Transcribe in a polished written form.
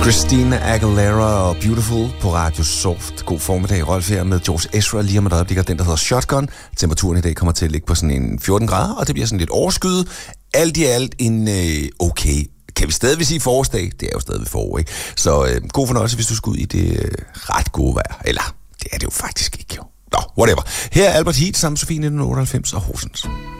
Christina Aguilera og Beautiful på Radio Soft. God formiddag, Rolf her med George Ezra. Lige om et øjeblik, den der hedder Shotgun. Temperaturen i dag kommer til at ligge på sådan en 14 grader, og det bliver sådan lidt overskyet. Alt i alt en okay, kan vi stadig sige forårsdag? Det er jo stadig forår, ikke? Så god fornøjelse, hvis du skal ud i det ret gode vejr. Eller, det er det jo faktisk ikke, jo. Nå, whatever. Her er Albert Heat sammen med Sofie 1998 og Horsens.